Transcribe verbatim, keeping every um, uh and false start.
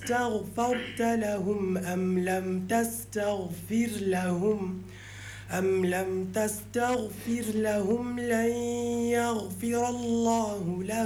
استغفرت لهم أم لم تستغفر لهم أم لم تستغفر لهم لن يغفر الله لهم